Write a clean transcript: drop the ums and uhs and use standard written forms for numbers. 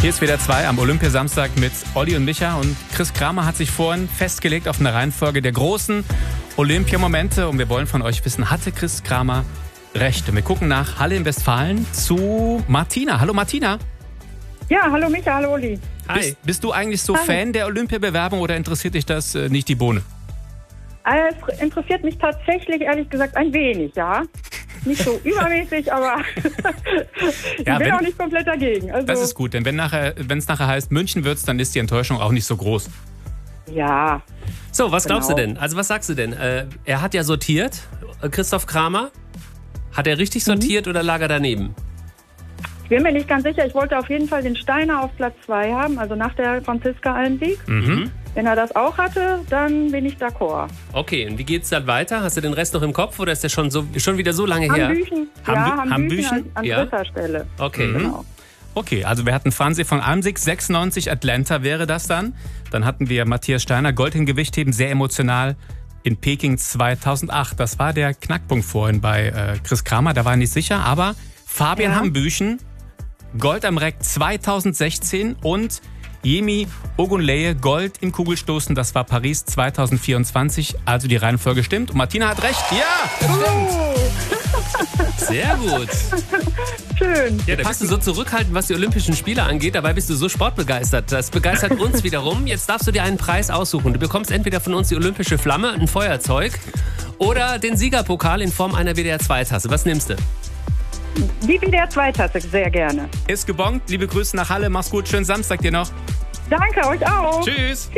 Hier ist WDR 2 am Olympiasamstag mit Olli und Micha. Und Chris Kramer hat sich vorhin festgelegt auf eine Reihenfolge der großen Olympiamomente. Und wir wollen von euch wissen, hatte Chris Kramer recht? Und wir gucken nach Halle in Westfalen zu Martina. Hallo Martina. Ja, hallo Micha, hallo Olli. Hi. Bist du eigentlich so Fan der Olympiabewerbung oder interessiert dich das nicht die Bohne? Es interessiert mich tatsächlich, ehrlich gesagt, ein wenig, ja. Nicht so übermäßig, aber ich bin auch nicht komplett dagegen. Also, das ist gut, denn wenn es nachher heißt, München wird's, dann ist die Enttäuschung auch nicht so groß. Ja. So, was glaubst du denn? Also was sagst du denn? Er hat ja sortiert, Christoph Kramer. Hat er richtig sortiert oder lag er daneben? Ich bin mir nicht ganz sicher. Ich wollte auf jeden Fall den Steiner auf Platz 2 haben, also nach der Franziska-Alm-Sieg. Wenn er das auch hatte, dann bin ich d'accord. Okay, und wie geht's dann weiter? Hast du den Rest noch im Kopf oder ist der schon wieder so lange her? Hambüchen an dritter Stelle. Okay. Genau. Okay, also wir hatten Franzi von Almsieg, 96 Atlanta wäre das dann. Dann hatten wir Matthias Steiner, Gold im Gewichtheben, sehr emotional in Peking 2008. Das war der Knackpunkt vorhin bei Chris Kramer, da war er nicht sicher. Aber Fabian Hambüchen, Gold am Reck 2016 und Yemi Ogunleye, Gold im Kugelstoßen, das war Paris 2024. Also die Reihenfolge stimmt. Und Martina hat recht. Ja, stimmt. Sehr gut. Schön. Ja, da bist du so zurückhaltend, was die Olympischen Spiele angeht. Dabei bist du so sportbegeistert. Das begeistert uns wiederum. Jetzt darfst du dir einen Preis aussuchen. Du bekommst entweder von uns die olympische Flamme, ein Feuerzeug oder den Siegerpokal in Form einer WDR-2-Tasse. Was nimmst du? Die WDR-2-Tasse, sehr gerne. Ist gebongt. Liebe Grüße nach Halle. Mach's gut. Schönen Samstag dir noch. Danke, euch auch. Tschüss.